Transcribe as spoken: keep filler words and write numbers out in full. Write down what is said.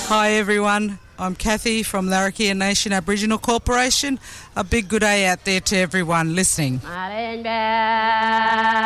Hi everyone, I'm Kathy from Larrakia Nation Aboriginal Corporation. A big good day out there to everyone listening. Malinda.